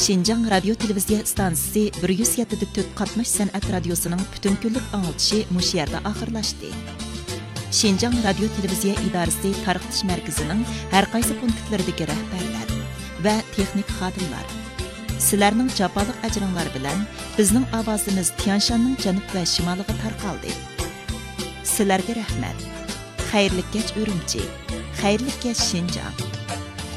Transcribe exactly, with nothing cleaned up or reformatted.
Şinjan Radio Televiziya stansiyasi bir yuz yetti nöqta to'rt qatnash san'at radiosuning butun kunlik anglitishi mush yerda oxirlashdi. Şinjan Radio Televiziya idorasi tarqitish markazining har qaysi punktlaridagi rahbarlar va texnik xodimlar, sizlarning jafoliq ajringlar bilan bizning ovozimiz Tianshanning janub va shimoliga tarqaldi. Sizlarga rahmat. Xayrli kech Urumchi. Xayrli kech Şinjan.